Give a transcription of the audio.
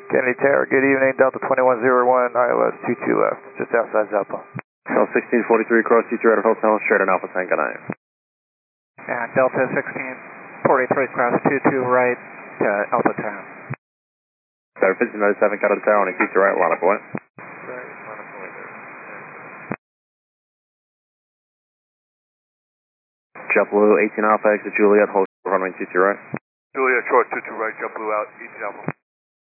Kennedy Tower, good evening, Delta 2101, ILS 22 left, just outside Zapa. Shell 1643, cross T2 right of Hotel, straight on Alpha Tango 9. And Delta 1643, cross 22 right to Alpha Tower. Sorry, 1597, cut out of the tower, and T2 right, line up away. JetBlue 18 Alpha, exit Juliet, hold runway 22 right. Juliet, short 22 right, JetBlue out, 18 Alpha.